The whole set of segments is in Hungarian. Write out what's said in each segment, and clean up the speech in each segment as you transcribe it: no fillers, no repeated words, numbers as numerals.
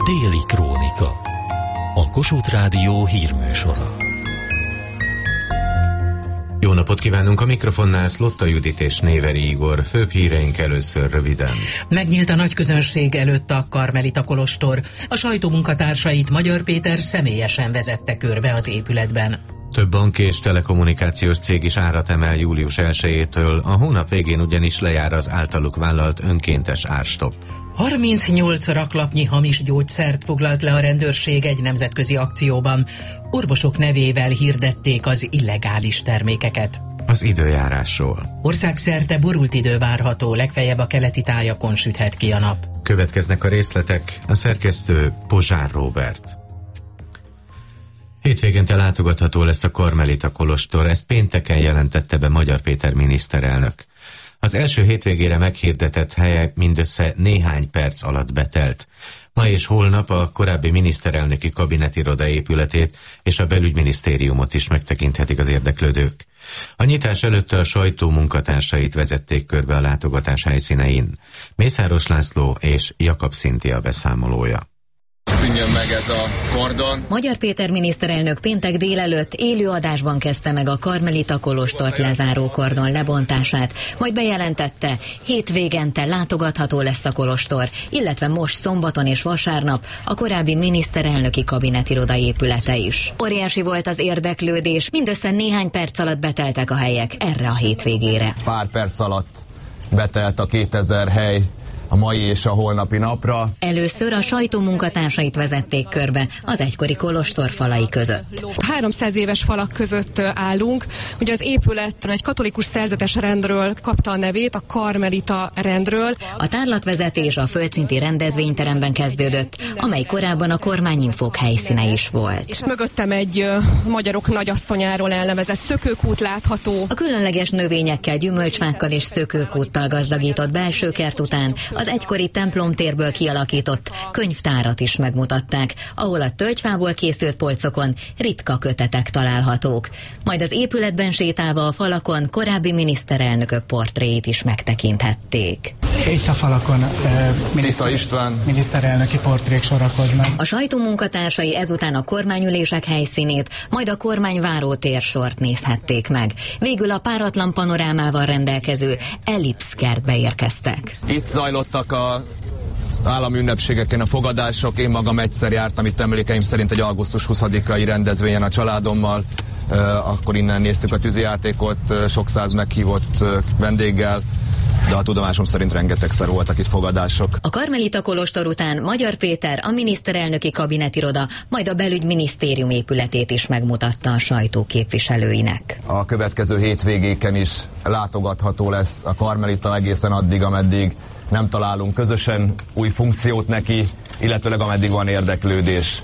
Téli Krónika. A Kossuth Rádió hírműsora. Jó napot kívánunk, a mikrofonnál Szlotta Judit és Néveri Igor. Főbb híreink először röviden. Megnyílt a nagy közönség előtt a Karmelita kolostor. A sajtó munkatársait Magyar Péter személyesen vezette körbe az épületben. Több bank és telekommunikációs cég is árat emel július 1-től, a hónap végén ugyanis lejár az általuk vállalt önkéntes árstopp. 38 raklapnyi hamis gyógyszert foglalt le a rendőrség egy nemzetközi akcióban. Orvosok nevével hirdették az illegális termékeket. Az időjárásról. Országszerte borult idő várható, legfeljebb a keleti tájakon süthet ki a nap. Következnek a részletek, a szerkesztő Pozsár Róbert. Hétvégente látogatható lesz a Karmelita kolostor, ezt pénteken jelentette be Magyar Péter miniszterelnök. Az első hétvégére meghirdetett helye mindössze néhány perc alatt betelt. Ma és holnap a korábbi miniszterelnöki kabinetiroda épületét és a belügyminisztériumot is megtekinthetik az érdeklődők. A nyitás előtt a sajtó munkatársait vezették körbe a látogatás helyszínein. Mészáros László és Jakab Szintia beszámolója. Szűnjön meg ez a kordon. Magyar Péter miniszterelnök péntek délelőtt élő adásban kezdte meg a Karmelita kolostort lezáró kordon lebontását, majd bejelentette, hétvégente látogatható lesz a kolostor, illetve most szombaton és vasárnap a korábbi miniszterelnöki kabinetiroda épülete is. Óriási volt az érdeklődés, mindössze néhány perc alatt beteltek a helyek erre a hétvégére. Pár perc alatt betelt a 2000 hely a mai és a holnapi napra. Először a sajtó munkatársait vezették körbe az egykori kolostor falai között. 300 éves falak között állunk. Ugye az épület egy katolikus szerzetes rendről kapta a nevét, a Karmelita rendről. A tárlatvezetés a földszinti rendezvényteremben kezdődött, amely korábban a kormányinfók helyszíne is volt. És mögöttem egy magyarok nagyasszonyáról elnevezett szökőkút látható. A különleges növényekkel, gyümölcsfákkal és szökőkúttal gazdagított belső kert után az egykori templomtérből kialakított könyvtárat is megmutatták, ahol a tölgyfából készült polcokon ritka kötetek találhatók. Majd az épületben sétálva a falakon korábbi miniszterelnökök portréit is megtekinthették. Itt a falakon Tisza István miniszterelnöki portrék sorakoznak. A sajtó munkatársai ezután a kormányülések helyszínét, majd a kormányváró térsort nézhették meg. Végül a páratlan panorámával rendelkező Ellipszkertbe érkeztek. Itt zajlottak az állami ünnepségeken a fogadások. Én magam egyszer jártam itt emlékeim szerint egy augusztus 20-ai rendezvényen a családommal. Akkor innen néztük a tűzijátékot, sok száz meghívott vendéggel, de a tudomásom szerint rengetegszer voltak itt fogadások. A Karmelita kolostor után Magyar Péter a miniszterelnöki kabinetiroda, majd a belügyminisztérium épületét is megmutatta a sajtó képviselőinek. A következő hétvégéken is látogatható lesz a Karmelita egészen addig, ameddig nem találunk közösen új funkciót neki, illetőleg ameddig van érdeklődés.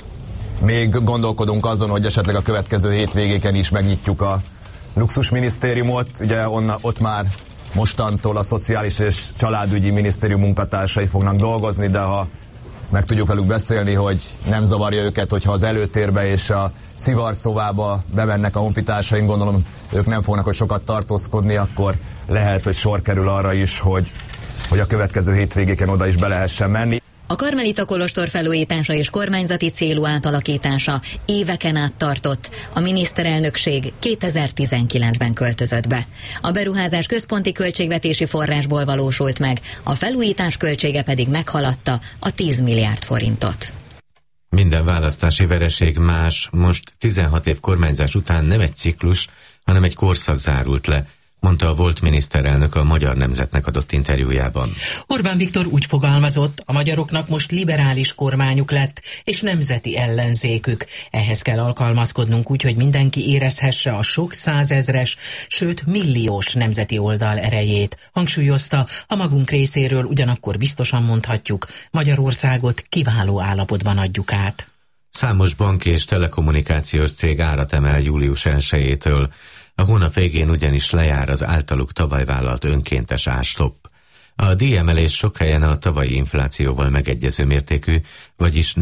Még gondolkodunk azon, hogy esetleg a következő hétvégéken is megnyitjuk a luxusminisztériumot, ugye ott már mostantól a Szociális és Családügyi Minisztérium munkatársai fognak dolgozni, de ha meg tudjuk velük beszélni, hogy nem zavarja őket, hogyha az előtérbe és a szivarszobába bemennek a honfitársaink, gondolom ők nem fognak hogy sokat tartózkodni, akkor lehet, hogy sor kerül arra is, hogy a következő hétvégéken oda is be lehessen menni. A Karmelita kolostor felújítása és kormányzati célú átalakítása éveken át tartott. A miniszterelnökség 2019-ben költözött be. A beruházás központi költségvetési forrásból valósult meg, a felújítás költsége pedig meghaladta a 10 milliárd forintot. Minden választási vereség más, most 16 év kormányzás után nem egy ciklus, hanem egy korszak zárult le, mondta a volt miniszterelnök a Magyar Nemzetnek adott interjújában. Orbán Viktor úgy fogalmazott, a magyaroknak most liberális kormányuk lett, és nemzeti ellenzékük. Ehhez kell alkalmazkodnunk úgy, hogy mindenki érezhesse a sok százezres, sőt milliós nemzeti oldal erejét. Hangsúlyozta, a magunk részéről ugyanakkor biztosan mondhatjuk, Magyarországot kiváló állapotban adjuk át. Számos bank és telekommunikációs cég árat emel július 1-től. A hónap végén ugyanis lejár az általuk tavaly vállalt önkéntes árstopp. A díjemelés sok helyen a tavalyi inflációval megegyező mértékű, vagyis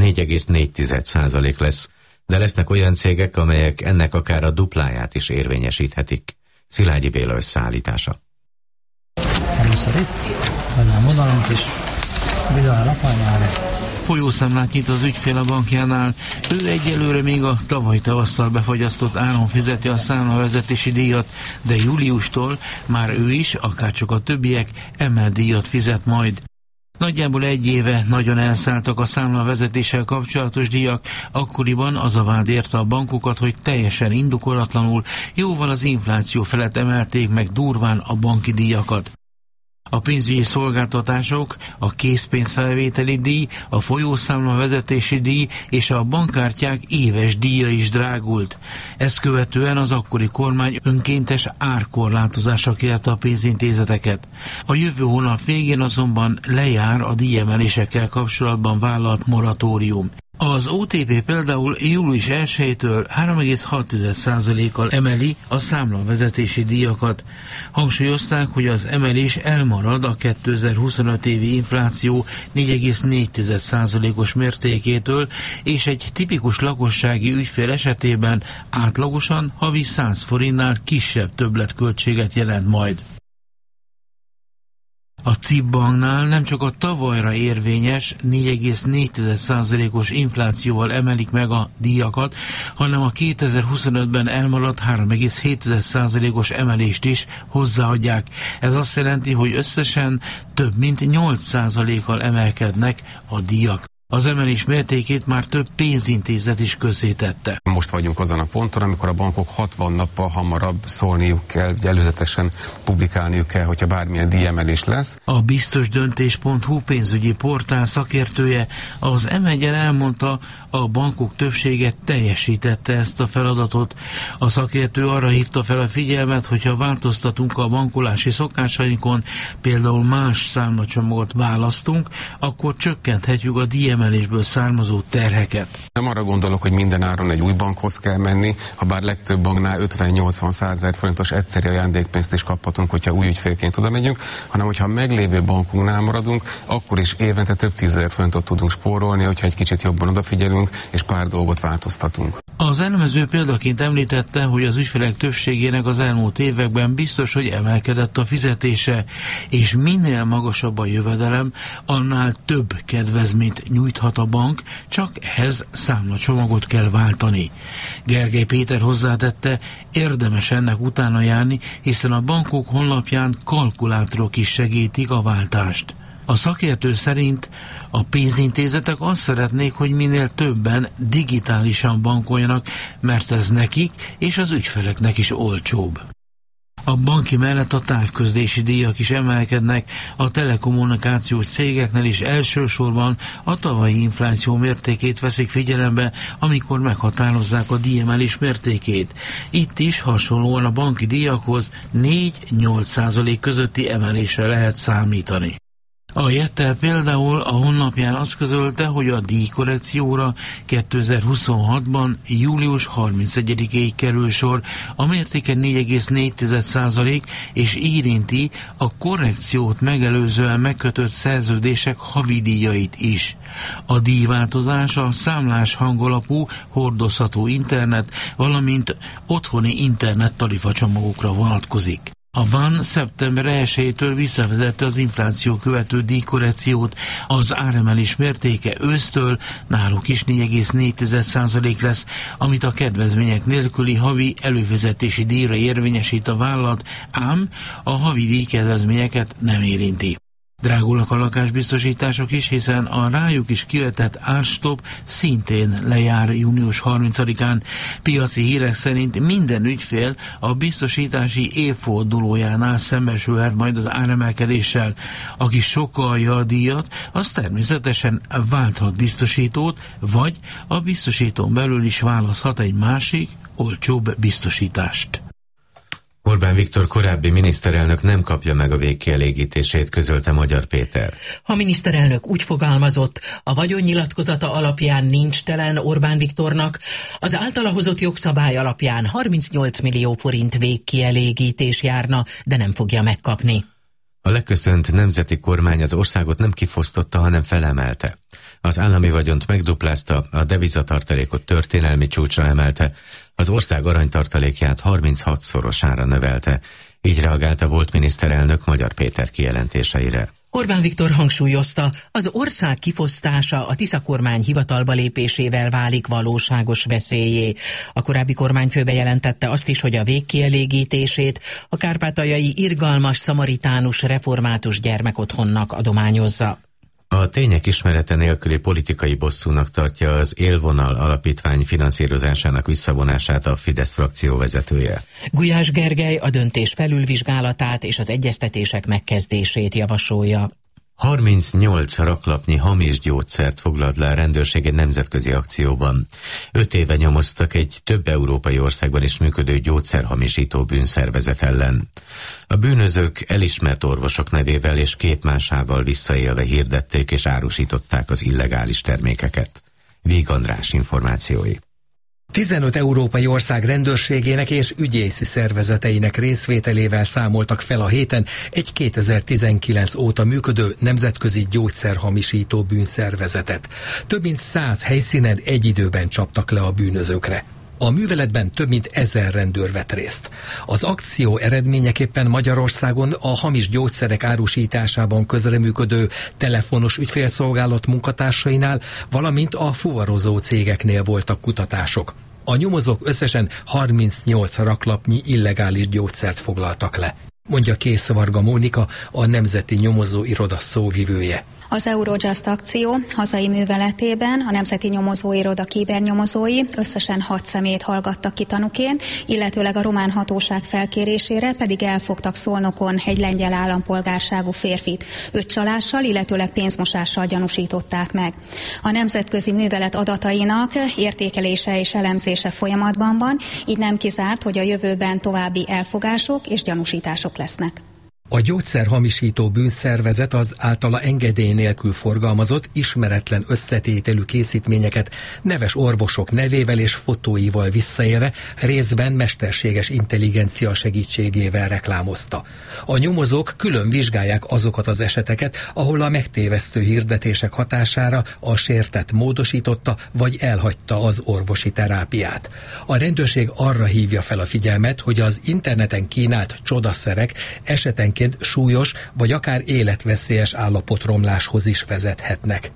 4,4% lesz, de lesznek olyan cégek, amelyek ennek akár a dupláját is érvényesíthetik. Szilágyi Béla összeállítása. Először itt, hagynám vonalunk is. Folyószámlát nyit az ügyfél a bankjánál. Ő egyelőre még a tavaly tavasszal befagyasztott áron fizeti a számlavezetési díjat, de júliustól már ő is, akárcsak a többiek, emelt díjat fizet majd. Nagyjából egy éve nagyon elszálltak a számlavezetéssel kapcsolatos díjak, akkoriban az a vád érte a bankokat, hogy teljesen indokolatlanul, jóval az infláció felett emelték meg durván a banki díjakat. A pénzügyi szolgáltatások, a készpénzfelvételi díj, a folyószámla vezetési díj és a bankkártyák éves díja is drágult. Ezt követően az akkori kormány önkéntes árkorlátozásra kérte a pénzintézeteket. A jövő hónap végén azonban lejár a díjemelésekkel kapcsolatban vállalt moratórium. Az OTP például július 1-től 3,6%-kal emeli a számlavezetési díjakat. Hangsúlyozták, hogy az emelés elmarad a 2025 évi infláció 4,4%-os mértékétől, és egy tipikus lakossági ügyfél esetében átlagosan havi 100 forintnál kisebb többletköltséget jelent majd. A CIP banknál nem csak a tavalyra érvényes 4,4%-os inflációval emelik meg a díjakat, hanem a 2025-ben elmaradt 3,7%-os emelést is hozzáadják. Ez azt jelenti, hogy összesen több mint 8%-kal emelkednek a díjak. Az emelés mértékét már több pénzintézet is közzétette. Most vagyunk azon a ponton, amikor a bankok 60 nappal hamarabb szólniuk kell, előzetesen publikálniuk kell, hogyha bármilyen díjemelés lesz. A biztosdöntés.hu pénzügyi portál szakértője az M1-en elmondta, a bankok többsége teljesítette ezt a feladatot. A szakértő arra hívta fel a figyelmet, hogyha változtatunk a bankolási szokásainkon, például más számlacsomagot választunk, akkor csökkenthetjük a díjemelésből származó terheket. Nem arra gondolok, hogy minden áron egy új bankhoz kell menni, ha bár legtöbb banknál 50-80-100 000 forintos egyszeri ajándékpénzt is kaphatunk, hogyha új ügyfélként oda megyünk, hanem hogyha a meglévő bankunknál maradunk, akkor is évente több 10 000 forintot tudunk spórolni, hogyha egy kicsit jobban odafigyelünk, és pár dolgot változtatunk. Az elemző példaként említette, hogy az ügyfelek többségének az elmúlt években biztos, hogy emelkedett a fizetése, és minél magasabb a jövedelem, annál több kedvezményt nyújthat a bank, csak ehhez számlacsomagot kell váltani. Gergely Péter hozzátette, érdemes ennek utána járni, hiszen a bankok honlapján kalkulátorok is segítik a váltást. A szakértő szerint a pénzintézetek azt szeretnék, hogy minél többen digitálisan bankoljanak, mert ez nekik és az ügyfeleknek is olcsóbb. A banki mellett a távközlési díjak is emelkednek, a telekommunikációs cégeknél is elsősorban a tavalyi infláció mértékét veszik figyelembe, amikor meghatározzák a díjemelés mértékét. Itt is hasonlóan a banki díjakhoz 4-8% közötti emelésre lehet számítani. A Jettel például a honlapján azt közölte, hogy a díjkorrekcióra 2026-ban július 31-ig kerül sor, a mértéke 4,4% és érinti a korrekciót megelőzően megkötött szerződések havidíjait is. A díjváltozás a számlás hangolapú, hordozható internet, valamint otthoni internet tarifacsomagokra vonatkozik. A VAN szeptember 1-től visszavezette az infláció követő díjkorrekciót, az áremelés mértéke ősztől náluk is 4,4% lesz, amit a kedvezmények nélküli havi előfizetési díjra érvényesít a vállalat, ám a havi díjkedvezményeket nem érinti. Drágulnak a lakásbiztosítások is, hiszen a rájuk is kivetett árstop szintén lejár június 30-án. Piaci hírek szerint minden ügyfél a biztosítási évfordulójánál szembesülhet majd az áremelkedéssel. Aki sokkalja a díjat, az természetesen válthat biztosítót, vagy a biztosítón belül is választhat egy másik, olcsóbb biztosítást. Orbán Viktor korábbi miniszterelnök nem kapja meg a végkielégítését, közölte Magyar Péter. A miniszterelnök úgy fogalmazott, a vagyonnyilatkozata alapján nincs telen Orbán Viktornak, az általa hozott jogszabály alapján 38 millió forint végkielégítés járna, de nem fogja megkapni. A leköszönt nemzeti kormány az országot nem kifosztotta, hanem felemelte. Az állami vagyont megduplázta, a devizatartalékot történelmi csúcsra emelte, az ország aranytartalékját 36-szorosára növelte. Így reagált a volt miniszterelnök Magyar Péter kijelentéseire. Orbán Viktor hangsúlyozta, az ország kifosztása a Tisza kormány hivatalba lépésével válik valóságos veszélyé. A korábbi kormányfő bejelentette azt is, hogy a végkielégítését a kárpátaljai irgalmas szamaritánus református gyermekotthonnak adományozza. A tények ismerete nélküli politikai bosszúnak tartja az Élvonal alapítvány finanszírozásának visszavonását a Fidesz frakció vezetője. Gulyás Gergely a döntés felülvizsgálatát és az egyeztetések megkezdését javasolja. 38 raklapnyi hamis gyógyszert foglalt le a rendőrség egy nemzetközi akcióban. 5 éve nyomoztak egy több európai országban is működő gyógyszerhamisító bűnszervezet ellen. A bűnözők elismert orvosok nevével és képmásával visszaélve hirdették és árusították az illegális termékeket. Víg András információi. 15 európai ország rendőrségének és ügyészi szervezeteinek részvételével számoltak fel a héten egy 2019 óta működő nemzetközi gyógyszerhamisító bűnszervezetet. Több mint 100 helyszínen egy időben csaptak le a bűnözőkre. A műveletben több mint 1000 rendőr vett részt. Az akció eredményeképpen Magyarországon a hamis gyógyszerek árusításában közreműködő telefonos ügyfélszolgálat munkatársainál, valamint a fuvarozó cégeknél voltak kutatások. A nyomozók összesen 38 raklapnyi illegális gyógyszert foglaltak le, mondja Kész Varga Mónika, a Nemzeti Nyomozó Iroda szóvivője. Az Eurojust akció hazai műveletében a Nemzeti Nyomozóiroda kibernyomozói összesen 6 személyt hallgattak ki tanúként, illetőleg a román hatóság felkérésére pedig elfogtak Szolnokon egy lengyel állampolgárságú férfit. 5 csalással, illetőleg pénzmosással gyanúsították meg. A nemzetközi művelet adatainak értékelése és elemzése folyamatban van, így nem kizárt, hogy a jövőben további elfogások és gyanúsítások lesznek. A gyógyszerhamisító bűnszervezet az általa engedély nélkül forgalmazott, ismeretlen összetételű készítményeket neves orvosok nevével és fotóival visszaélve részben mesterséges intelligencia segítségével reklámozta. A nyomozók külön vizsgálják azokat az eseteket, ahol a megtévesztő hirdetések hatására a sértett módosította vagy elhagyta az orvosi terápiát. A rendőrség arra hívja fel a figyelmet, hogy az interneten kínált csodaszerek esetenként súlyos vagy akár életveszélyes állapotromláshoz is vezethetnek.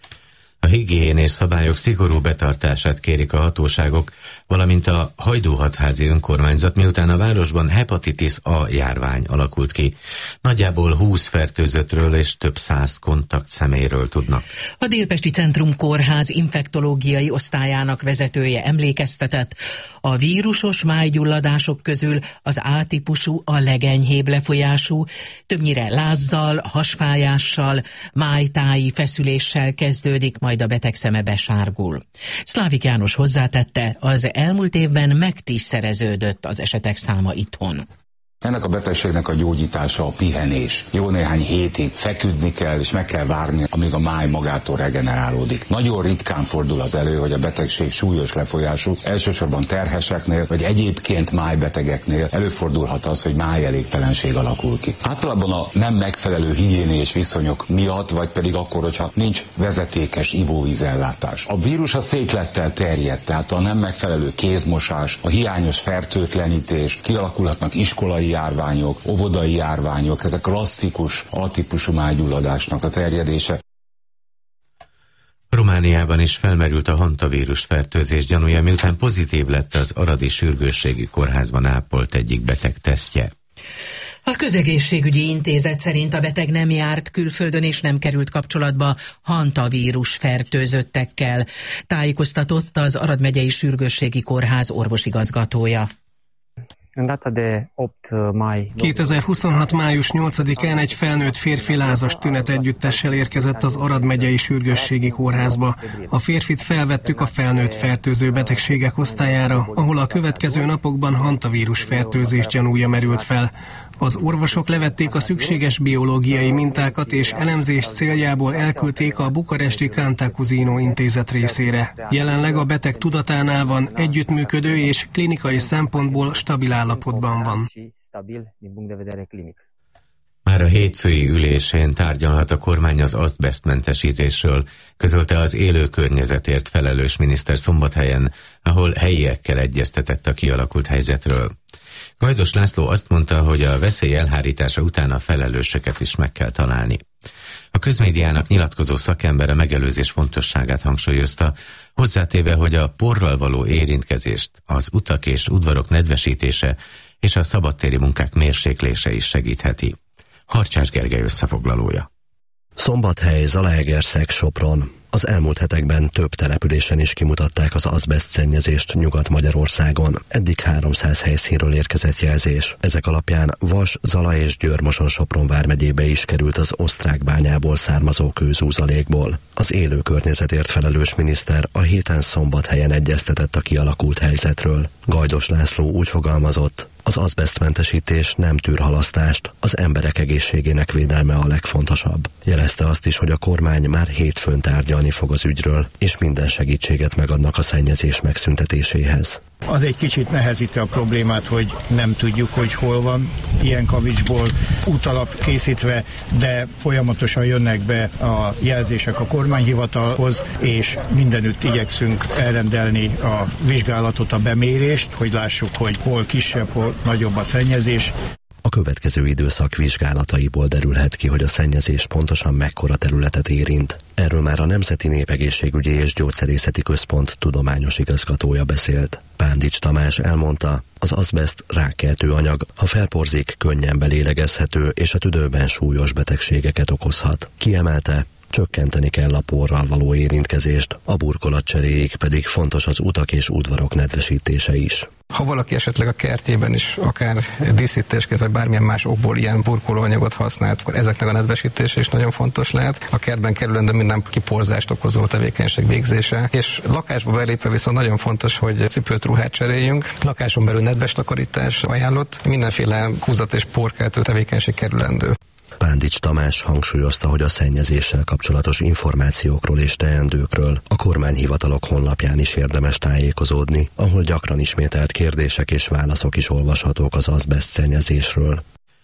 A higiénés szabályok szigorú betartását kérik a hatóságok, valamint a Hajdúhatházi önkormányzat, miután a városban hepatitis A járvány alakult ki. Nagyjából 20 fertőzöttről és több 100 kontaktszemélyről tudnak. A Délpesti Centrum Kórház infektológiai osztályának vezetője emlékeztetett, a vírusos májgyulladások közül az A-típusú a legenyhébb lefolyású, többnyire lázzal, hasfájással, májtáji feszüléssel kezdődik, majd a beteg szeme besárgul. Szlávik János hozzátette, az elmúlt évben megtízszereződött az esetek száma itthon. Ennek a betegségnek a gyógyítása a pihenés. Jó néhány hétig feküdni kell, és meg kell várni, amíg a máj magától regenerálódik. Nagyon ritkán fordul az elő, hogy a betegség súlyos lefolyású, elsősorban terheseknél, vagy egyébként májbetegeknél előfordulhat az, hogy májelégtelenség alakul ki. Általában a nem megfelelő higiéniás viszonyok miatt, vagy pedig akkor, hogyha nincs vezetékes ivóvízellátás. A vírus a széklettel terjed, tehát a nem megfelelő kézmosás, a hiányos fertőtlenítés, kialakulhatnak iskolai járványok, óvodai járványok, ezek klasszikus A-típusú májgyulladásnak a terjedése. Romániában is felmerült a hantavírus fertőzés gyanúja, miután pozitív lett az aradi sürgősségi kórházban ápolt egyik beteg tesztje. A Közegészségügyi Intézet szerint a beteg nem járt külföldön és nem került kapcsolatba hantavírus fertőzöttekkel, tájékoztatott az Arad megyei sürgősségi kórház orvosigazgatója. 2026. május 8-án egy felnőtt férfi lázas tünet együttessel érkezett az Arad megyei sürgősségi kórházba. A férfit felvettük a felnőtt fertőző betegségek osztályára, ahol a következő napokban hantavírus fertőzés gyanúja merült fel. Az orvosok levették a szükséges biológiai mintákat és elemzés céljából elküldték a bukaresti Cantacuzino intézet részére. Jelenleg a beteg tudatánál van, együttműködő és klinikai szempontból stabil állapotban van. Már a hétfői ülésén tárgyalhat a kormány az azbesztmentesítésről, közölte az élő környezetért felelős miniszter Szombathelyen, ahol helyiekkel egyeztetett a kialakult helyzetről. Gajdos László azt mondta, hogy a veszély elhárítása után a felelősöket is meg kell találni. A közmédiának nyilatkozó szakember a megelőzés fontosságát hangsúlyozta, hozzátéve, hogy a porral való érintkezést, az utak és udvarok nedvesítése és a szabadtéri munkák mérséklése is segítheti. Harcsás Gergely összefoglalója. Szombathely, Zalaegerszeg, Sopron. Az elmúlt hetekben több településen is kimutatták az azbeszt szennyezést Nyugat-Magyarországon. Eddig 300 helyszínről érkezett jelzés. Ezek alapján Vas, Zala és Győr-Moson-Sopron vármegyébe is került az osztrák bányából származó kőzúzalékból. Az élő környezetért felelős miniszter a héten Szombathelyen egyeztetett a kialakult helyzetről. Gajdos László úgy fogalmazott, az azbesztmentesítés nem tűr halasztást, az emberek egészségének védelme a legfontosabb. Jelezte azt is, hogy a kormány már hétfőn tárgyalni fog az ügyről, és minden segítséget megadnak a szennyezés megszüntetéséhez. Az egy kicsit nehezíti a problémát, hogy nem tudjuk, hogy hol van ilyen kavicsból útalap készítve, de folyamatosan jönnek be a jelzések a kormányhivatalhoz, és mindenütt igyekszünk elrendelni a vizsgálatot, a bemérést, hogy lássuk, hogy hol kisebb, hol nagyobb a szennyezés. A következő időszak vizsgálataiból derülhet ki, hogy a szennyezés pontosan mekkora területet érint. Erről már a Nemzeti Népegészségügyi és Gyógyszerészeti Központ tudományos igazgatója beszélt. Pándics Tamás elmondta, az azbeszt rákkeltő anyag, ha felporzik, könnyen belélegezhető és a tüdőben súlyos betegségeket okozhat. Kiemelte, csökkenteni kell a porral való érintkezést, a burkolat cseréig pedig fontos az utak és udvarok nedvesítése is. Ha valaki esetleg a kertjében is akár díszítésként vagy bármilyen más okból ilyen burkolóanyagot használt, akkor ezeknek a nedvesítése is nagyon fontos lehet. A kertben kerülendő minden kiporzást okozó tevékenység végzése. És lakásba belépve viszont nagyon fontos, hogy cipőt, ruhát cseréljünk. Lakáson belül nedves takarítás ajánlott, mindenféle húzat és porkeltő tevékenység kerülendő. Pándics Tamás hangsúlyozta, hogy a szennyezéssel kapcsolatos információkról és teendőkről a kormányhivatalok honlapján is érdemes tájékozódni, ahol gyakran ismételt kérdések és válaszok is olvashatók az azbeszt szennyezésről.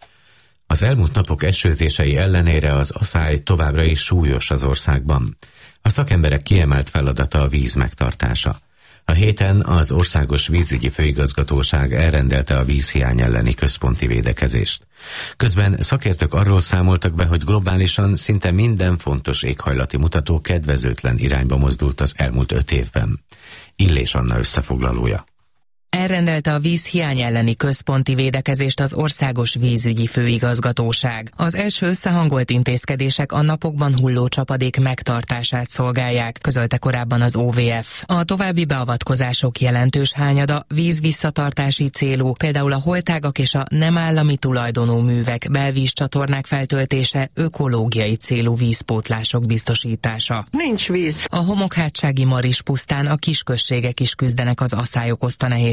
Az elmúlt napok esőzései ellenére az aszály továbbra is súlyos az országban. A szakemberek kiemelt feladata a víz megtartása. A héten az Országos Vízügyi Főigazgatóság elrendelte a vízhiány elleni központi védekezést. Közben szakértők arról számoltak be, hogy globálisan szinte minden fontos éghajlati mutató kedvezőtlen irányba mozdult az elmúlt 5 évben. Illés Anna összefoglalója. Elrendelte a vízhiány elleni központi védekezést az Országos Vízügyi Főigazgatóság. Az első összehangolt intézkedések a napokban hulló csapadék megtartását szolgálják, közölte korábban az OVF. A további beavatkozások jelentős hányada vízvisszatartási célú, például a holtágak és a nem állami tulajdonú művek, belvízcsatornák feltöltése, ökológiai célú vízpótlások biztosítása. Nincs víz. A homokhátsági Marispusztán a kisközségek is küzdenek az aszály okozta nehézségekkel.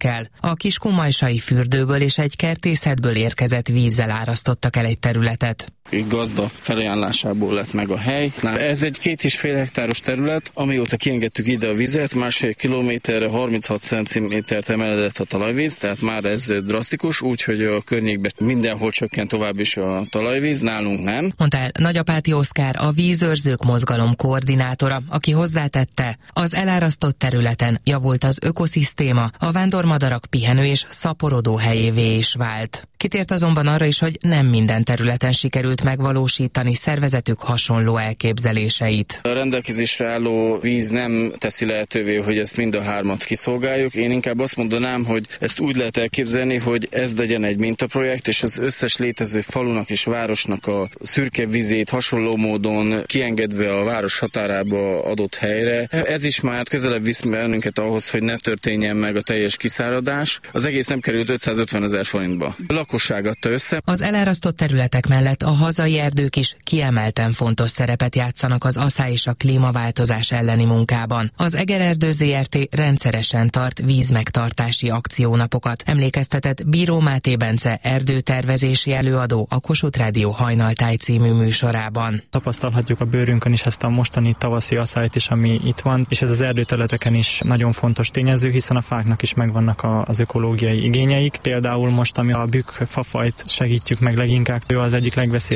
A Kiskunmajsai fürdőből és egy kertészetből érkezett vízzel árasztottak el egy területet. Gazda felajánlásából lett meg a hely. Ez egy 2,5 hektáros terület, amióta kiengedtük ide a vizet, 1,5 kilométerre 36 centimétert emelkedett a talajvíz, tehát már ez drasztikus, úgyhogy a környékben mindenhol csökkent tovább is a talajvíz, nálunk nem. Mondta el Nagyapáti Oszkár, a Vízőrzők Mozgalom koordinátora, aki hozzátette, az elárasztott területen javult az ökoszisztéma, a vándormadarak pihenő és szaporodó helyévé is vált. Kitért azonban arra is, hogy nem minden területen sikerült megvalósítani szervezetük hasonló elképzeléseit. A rendelkezésre álló víz nem teszi lehetővé, hogy ezt mind a hármat kiszolgáljuk. Én inkább azt mondanám, hogy ezt úgy lehet elképzelni, hogy ez legyen egy mintaprojekt, és az összes létező falunak és városnak a szürke vizét hasonló módon kiengedve a város határába adott helyre. Ez is már közelebb visz bennünket ahhoz, hogy ne történjen meg a teljes kiszáradás. Az egész nem került 550 000 forintba. A lakosság adta össze. Az elárasztott területek mellett a hazai erdők is kiemelten fontos szerepet játszanak az aszály és a klímaváltozás elleni munkában. Az Egererdő Zrt. Rendszeresen tart vízmegtartási akciónapokat, emlékeztetett Bíró Máté Bence erdőtervezési előadó a Kossuth Rádió Hajnaltáj című műsorában. Tapasztalhatjuk a bőrünkön is ezt a mostani tavaszi aszályt is, ami itt van, és ez az erdőterületeken is nagyon fontos tényező, hiszen a fáknak is megvannak az ökológiai igényeik. Például most, ami a bükkfafajt segítjük meg leginkább, ő az egyik legveszélyesebb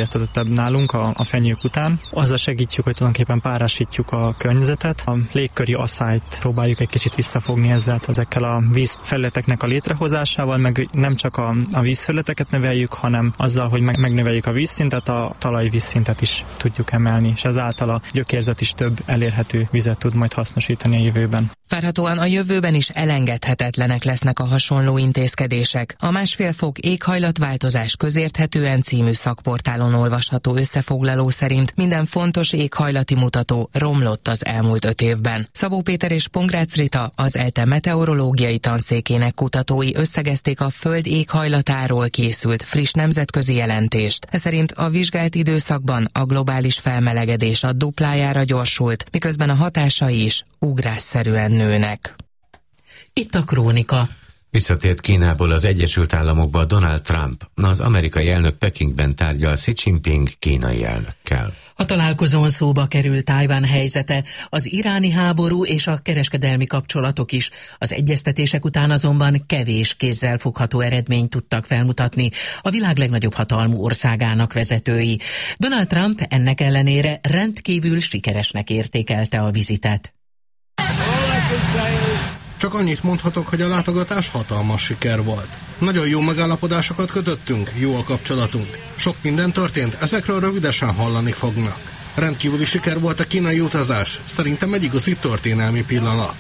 legveszélyeztetettebb nálunk a fenyők után. Azzal segítjük, hogy tulajdonképpen párásítjuk a környezetet. A légköri asszályt próbáljuk egy kicsit visszafogni ezekkel a vízfelületeknek a létrehozásával, meg nem csak a vízfelületeket növeljük, hanem azzal, hogy megnöveljük a vízszintet, a talajvízszintet is tudjuk emelni, és ezáltal a gyökérzet is több elérhető vizet tud majd hasznosítani a jövőben. Várhatóan a jövőben is elengedhetetlenek lesznek a hasonló intézkedések. A 1,5 fok éghajlatváltozás közérthetően című szakportálon olvasható összefoglaló szerint minden fontos éghajlati mutató romlott az elmúlt 5 évben. Szabó Péter és Pongrácz Rita, az ELTE meteorológiai tanszékének kutatói összegezték a Föld éghajlatáról készült friss nemzetközi jelentést. Ez szerint a vizsgált időszakban a globális felmelegedés a duplájára gyorsult, miközben a hatásai is ugrásszerűen nőnek. Itt a krónika. Visszatért Kínából az Egyesült Államokba Donald Trump. Az amerikai elnök Pekingben tárgyal Xi Jinping kínai elnökkel. A találkozón szóba került Tajvan helyzete, az iráni háború és a kereskedelmi kapcsolatok is. Az egyeztetések után azonban kevés kézzel fogható eredményt tudtak felmutatni a világ legnagyobb hatalmú országának vezetői. Donald Trump ennek ellenére rendkívül sikeresnek értékelte a vizitet. Csak annyit mondhatok, hogy a látogatás hatalmas siker volt. Nagyon jó megállapodásokat kötöttünk, jó a kapcsolatunk. Sok minden történt, ezekről rövidesen hallani fognak. Rendkívüli siker volt a kínai utazás, szerintem egy igazi történelmi pillanat.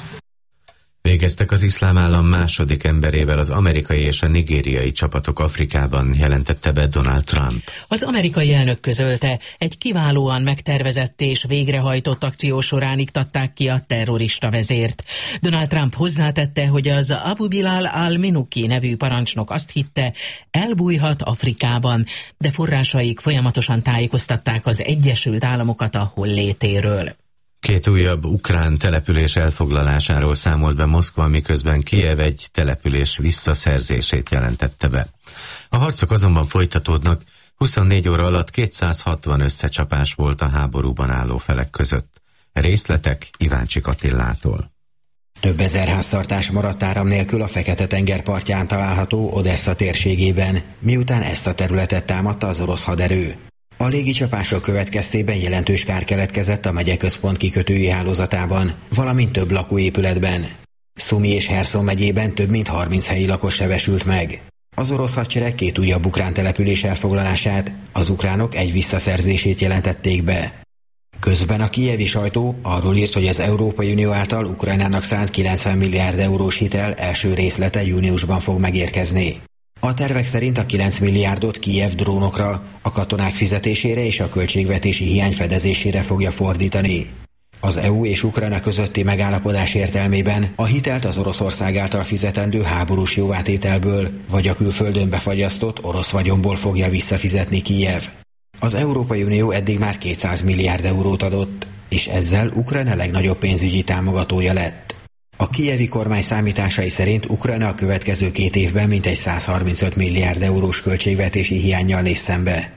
Végeztek az Iszlám Állam második emberével az amerikai és a nigériai csapatok Afrikában, jelentette be Donald Trump. Az amerikai elnök közölte, egy kiválóan megtervezett és végrehajtott akció során iktatták ki a terrorista vezért. Donald Trump hozzátette, hogy az Abu Bilal al-Minuki nevű parancsnok azt hitte, elbújhat Afrikában, de forrásaik folyamatosan tájékoztatták az Egyesült Államokat a hollétéről. 2 újabb ukrán település elfoglalásáról számolt be Moszkva, miközben Kijev egy település visszaszerzését jelentette be. A harcok azonban folytatódnak, 24 óra alatt 260 összecsapás volt a háborúban álló felek között. Részletek Iváncsik Attillától. Több ezer háztartás maradt áram nélkül a Fekete-tenger partján található Odessa térségében, miután ezt a területet támadta az orosz haderő. A légicsapások következtében jelentős kár keletkezett a megyeközpont kikötői hálózatában, valamint több lakóépületben. Szumi és Herszon megyében több mint 30 helyi lakos sebesült meg. Az orosz hadsereg 2 újabb ukrán település elfoglalását, az ukránok egy visszaszerzését jelentették be. Közben a kijevi sajtó arról írt, hogy az Európai Unió által Ukrajnának szánt 90 milliárd eurós hitel első részlete júniusban fog megérkezni. A tervek szerint a 9 milliárdot Kijev drónokra, a katonák fizetésére és a költségvetési hiány fedezésére fogja fordítani. Az EU és Ukrajna közötti megállapodás értelmében a hitelt az Oroszország által fizetendő háborús jóvátételből vagy a külföldön befagyasztott orosz vagyonból fogja visszafizetni Kijev. Az Európai Unió eddig már 200 milliárd eurót adott, és ezzel Ukrajna legnagyobb pénzügyi támogatója lett. A kijevi kormány számításai szerint Ukrajna a következő 2 évben mintegy 135 milliárd eurós költségvetési hiánnyal néz szembe.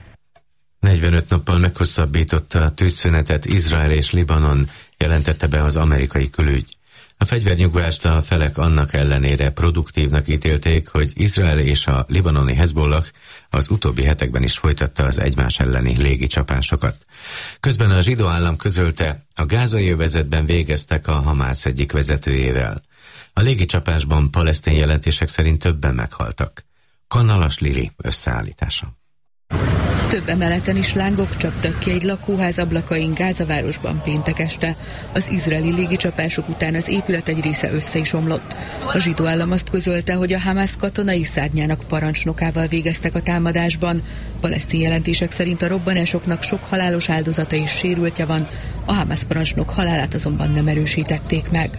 45 nappal meghosszabbította a tűzszünetet Izrael és Libanon, jelentette be az amerikai külügy. A fegyvernyugvást a felek annak ellenére produktívnak ítélték, hogy Izrael és a libanoni Hezbollah az utóbbi hetekben is folytatta az egymás elleni légicsapásokat. Közben a zsidó állam közölte, a gázai övezetben végeztek a Hamász egyik vezetőjével. A légicsapásban palesztin jelentések szerint többen meghaltak. Kannalas Lili összeállítása. Több emeleten is lángok csaptak ki egy lakóház ablakain Gázavárosban péntek este. Az izraeli légicsapások után az épület egy része össze is omlott. A zsidó állam azt közölte, hogy a Hamász katonai szárnyának parancsnokával végeztek a támadásban. Palesztin jelentések szerint a robbanásoknak sok halálos áldozata és sérültje van, a Hamász parancsnok halálát azonban nem erősítették meg.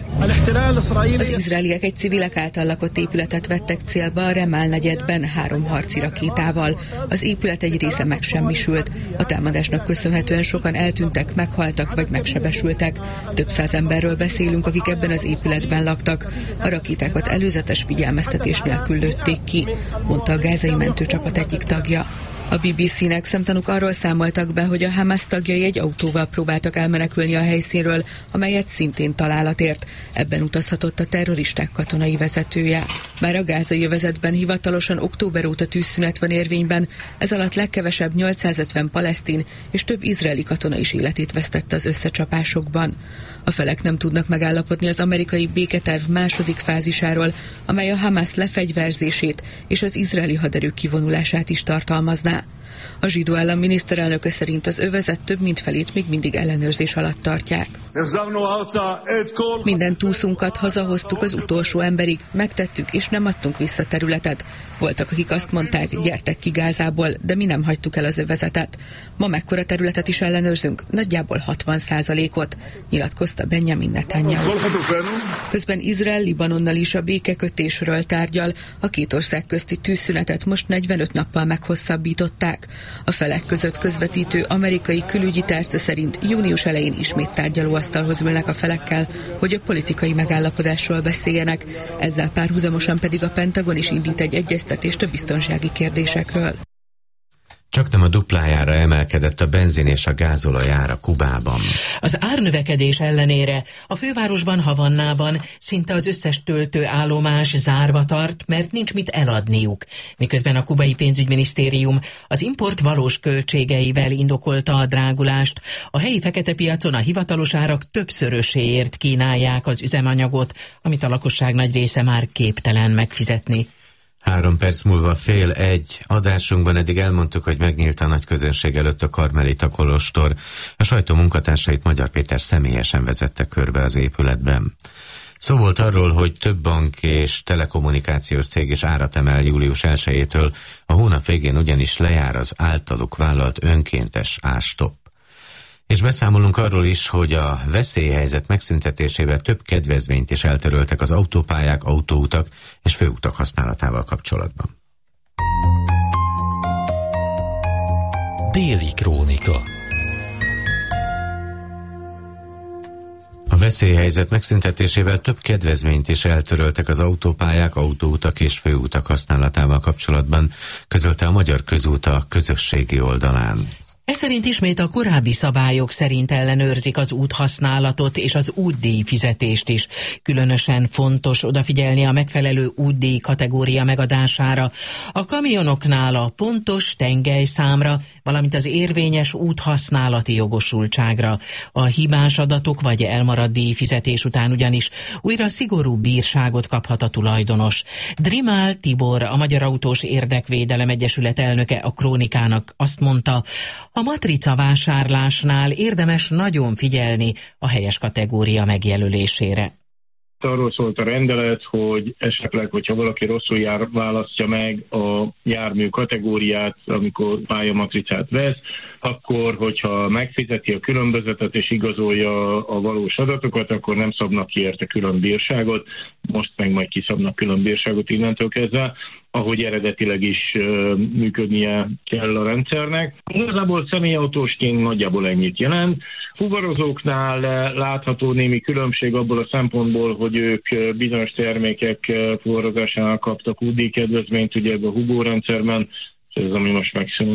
Az izraeliek egy civilek által lakott épületet vettek célba a Remál negyedben 3 harci rakétával. Az épület egy része megsemmisült. A támadásnak köszönhetően sokan eltűntek, meghaltak vagy megsebesültek. Több száz emberről beszélünk, akik ebben az épületben laktak. A rakétákat előzetes figyelmeztetés nélkül lőtték ki, mondta a gázai mentőcsapat egyik tagja. A BBC-nek szemtanúk arról számoltak be, hogy a Hamas tagjai egy autóval próbáltak elmenekülni a helyszínről, amelyet szintén találat ért. Ebben utazhatott a terroristák katonai vezetője. Bár a gázai övezetben hivatalosan október óta tűzszünet van érvényben, ez alatt legkevesebb 850 palesztin és több izraeli katona is életét vesztette az összecsapásokban. A felek nem tudnak megállapodni az amerikai béketerv második fázisáról, amely a Hamas lefegyverzését és az izraeli haderő kivonulását is tartalmazná. A zsidó állam miniszterelnöke szerint az övezet több mint felét még mindig ellenőrzés alatt tartják. Minden túszunkat hazahoztuk az utolsó emberig, megtettük és nem adtunk vissza területet. Voltak, akik azt mondták, gyertek ki Gázából, de mi nem hagytuk el az övezetet. Ma mekkora területet is ellenőrzünk? Nagyjából 60%-ot, nyilatkozta Benjamin Netanyahu. Közben Izrael Libanonnal is a békekötésről tárgyal, a két ország közti tűzszünetet most 45 nappal meghosszabbították. A felek között közvetítő amerikai külügyi tárca szerint június elején ismét tárgyalóasztalhoz ülnek a felekkel, hogy a politikai megállapodásról beszéljenek, ezzel párhuzamosan pedig a Pentagon is indít egy egyeztetést a biztonsági kérdésekről. Csaknem a duplájára emelkedett a benzin és a gázolaj ára Kubában. Az árnövekedés ellenére a fővárosban, Havannában szinte az összes töltőállomás zárva tart, mert nincs mit eladniuk. Miközben a kubai pénzügyminisztérium az import valós költségeivel indokolta a drágulást, a helyi fekete piacon a hivatalos árak többszöröséért kínálják az üzemanyagot, amit a lakosság nagy része már képtelen megfizetni. 3 perc múlva 12:30 adásunkban eddig elmondtuk, hogy megnyílt a nagy közönség előtt a Karmelita kolostor. A sajtó munkatársait Magyar Péter személyesen vezette körbe az épületben. Szó volt arról, hogy több bank és telekommunikációs cég is árat emel július 1-től, a hónap végén ugyanis lejár az általuk vállalt önkéntes árstopp. És beszámolunk arról is, hogy a veszélyhelyzet megszüntetésével több kedvezményt is eltöröltek az autópályák, autóutak és főutak használatával kapcsolatban. Déli krónika. A veszélyhelyzet megszüntetésével több kedvezményt is eltöröltek az autópályák, autóutak és főutak használatával kapcsolatban, közölte a Magyar Közút a közösségi oldalán. Ez szerint ismét a korábbi szabályok szerint ellenőrzik az úthasználatot és az útdíj fizetést is. Különösen fontos odafigyelni a megfelelő útdíj kategória megadására, a kamionoknál a pontos tengelyszámra, valamint az érvényes úthasználati jogosultságra. A hibás adatok vagy elmaradt díjfizetés után ugyanis újra szigorú bírságot kaphat a tulajdonos. Drimál Tibor, a Magyar Autós Érdekvédelem Egyesület elnöke a Krónikának azt mondta, a matrica vásárlásnál érdemes nagyon figyelni a helyes kategória megjelölésére. Arról szólt a rendelet, hogy esetleg, hogyha valaki rosszul választja meg a jármű kategóriát, amikor pályamatricát vesz, akkor, hogyha megfizeti a különbözetet és igazolja a valós adatokat, akkor nem szabnak ki érte külön bírságot, most meg majd kiszabnak külön bírságot innentől kezdve, ahogy eredetileg is működnie kell a rendszernek. Igazából személyautósként nagyjából ennyit jelent. Fuvarozóknál látható némi különbség abból a szempontból, hogy ők bizonyos termékek fuvarozásánál kaptak útdíjkedvezményt, ugye ebben a Hugo rendszerben, ez ami most megszűnik.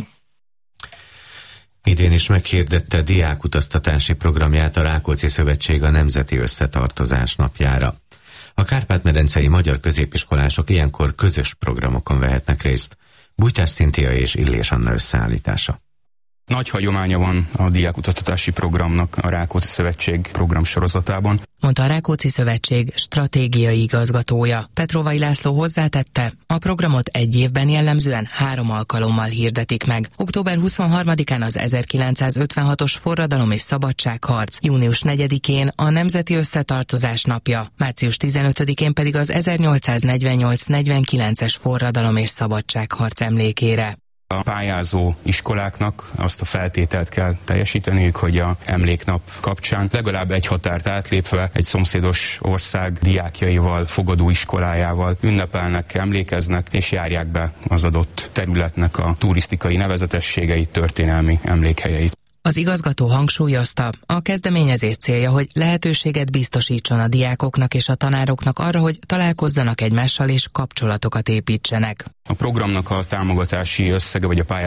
Idén is meghirdette diákutaztatási programját a Rákóczi Szövetség a Nemzeti Összetartozás napjára. A kárpát-medencei magyar középiskolások ilyenkor közös programokon vehetnek részt. Bújtás Szintia és Illés Anna összeállítása. Nagy hagyománya van a diákutaztatási programnak a Rákóczi Szövetség programsorozatában, mondta a Rákóczi Szövetség stratégiai igazgatója. Petrovai László hozzátette, a programot egy évben jellemzően 3 alkalommal hirdetik meg. Október 23-án az 1956-os forradalom és szabadságharc, június 4-én a Nemzeti Összetartozás napja, március 15-én pedig az 1848-49-es forradalom és szabadságharc emlékére. A pályázó iskoláknak azt a feltételt kell teljesíteniük, hogy a emléknap kapcsán legalább egy határt átlépve egy szomszédos ország diákjaival, fogadó iskolájával ünnepelnek, emlékeznek és járják be az adott területnek a turisztikai nevezetességeit, történelmi emlékhelyeit. Az igazgató hangsúlyozta, a kezdeményezés célja, hogy lehetőséget biztosítson a diákoknak és a tanároknak arra, hogy találkozzanak egymással és kapcsolatokat építsenek. A programnak a támogatási összege vagy a